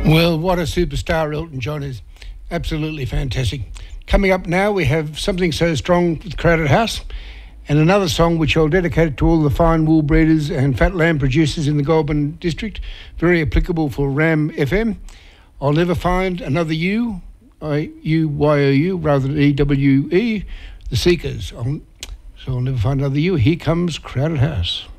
Well, what a superstar Elton John is. Absolutely fantastic. Coming up now, we have Something So Strong with Crowded House, and another song which I'll dedicate to all the fine wool breeders and fat lamb producers in the Goulburn district. Very applicable for Ram FM. I'll Never Find Another You, I-U-Y-O-U, rather than E-W-E, The Seekers. So I'll Never Find Another You. Here comes Crowded House.